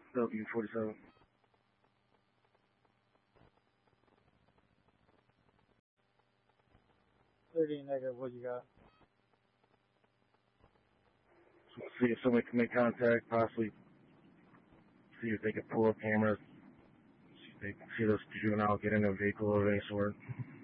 W47. Negative, what you got? So we'll see if somebody can make contact, possibly see if they can pull up cameras, see if they can see this juvenile get in a vehicle of any sort.